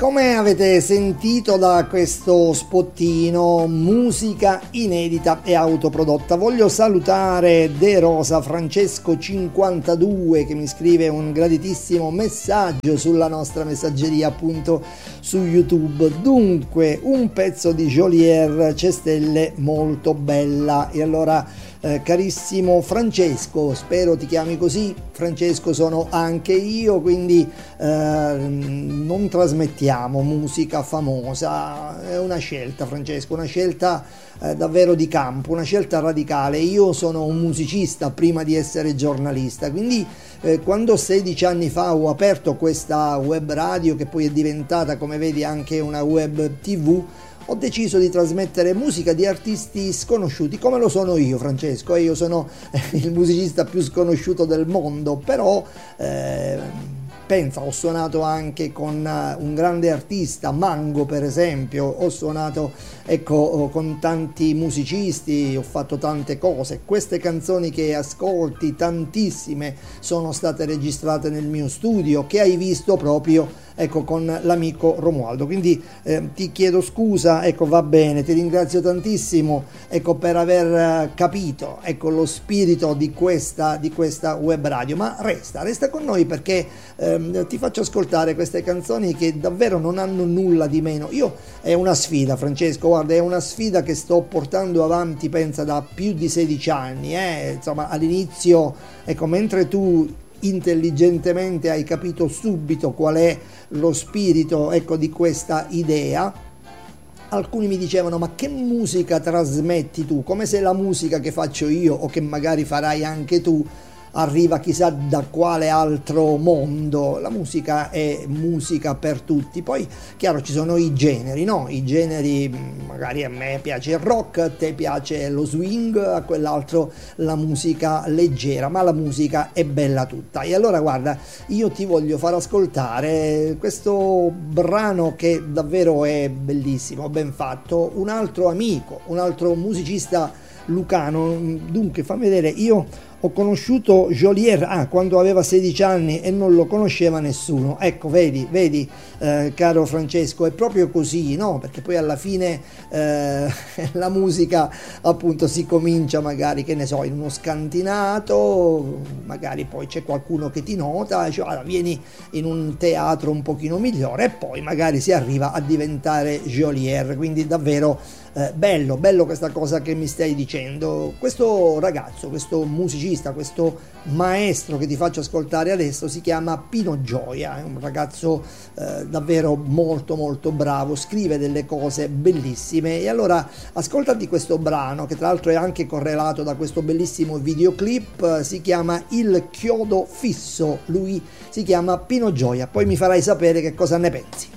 Come avete sentito da questo spottino, musica inedita e autoprodotta. Voglio salutare De Rosa Francesco 52 che mi scrive un graditissimo messaggio sulla nostra messaggeria appunto su YouTube. Dunque, un pezzo di Geolier Cestelle molto bella. E allora carissimo Francesco, spero ti chiami così, Francesco sono anche io, quindi non trasmettiamo musica famosa, è una scelta Francesco, una scelta davvero di campo, una scelta radicale. Io sono un musicista prima di essere giornalista, quindi quando 16 anni fa ho aperto questa web radio che poi è diventata, come vedi, anche una web tv, ho deciso di trasmettere musica di artisti sconosciuti, come lo sono io Francesco, e io sono il musicista più sconosciuto del mondo, però pensa, ho suonato anche con un grande artista, Mango per esempio, ho suonato con tanti musicisti, ho fatto tante cose. Queste canzoni che ascolti, tantissime, sono state registrate nel mio studio, che hai visto proprio con l'amico Romualdo, quindi ti chiedo scusa, va bene, ti ringrazio tantissimo per aver capito lo spirito di questa web radio, ma resta con noi perché ti faccio ascoltare queste canzoni che davvero non hanno nulla di meno. È una sfida Francesco, guarda, è una sfida che sto portando avanti, pensa, da più di 16 anni, insomma all'inizio, mentre tu intelligentemente hai capito subito qual è lo spirito di questa idea, alcuni mi dicevano: ma che musica trasmetti tu? Come se la musica che faccio io o che magari farai anche tu arriva chissà da quale altro mondo. La musica è musica per tutti. Poi chiaro, ci sono i generi, no? I generi, magari a me piace il rock, a te piace lo swing, a quell'altro la musica leggera, ma la musica è bella tutta. E allora guarda, io ti voglio far ascoltare questo brano che davvero è bellissimo, ben fatto, un altro amico, un altro musicista lucano. Dunque fammi vedere, io ho conosciuto Geolier quando aveva 16 anni e non lo conosceva nessuno. Vedi caro Francesco, è proprio così, no? Perché poi alla fine la musica appunto si comincia magari, che ne so, in uno scantinato, magari poi c'è qualcuno che ti nota, cioè, allora, vieni in un teatro un pochino migliore e poi magari si arriva a diventare Geolier, quindi davvero bello questa cosa che mi stai dicendo. Questo ragazzo, questo musicista, questo maestro che ti faccio ascoltare adesso si chiama Pino Gioia, è un ragazzo davvero molto molto bravo, scrive delle cose bellissime. E allora ascoltati questo brano, che tra l'altro è anche correlato da questo bellissimo videoclip, si chiama Il chiodo fisso, lui si chiama Pino Gioia, poi mi farai sapere che cosa ne pensi.